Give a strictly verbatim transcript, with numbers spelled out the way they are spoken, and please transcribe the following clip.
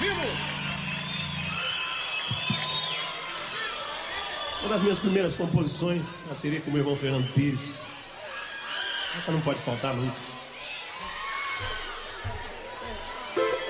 Uma das minhas primeiras composições, a seria com o meu irmão Fernando Pires. Essa não pode faltar nunca.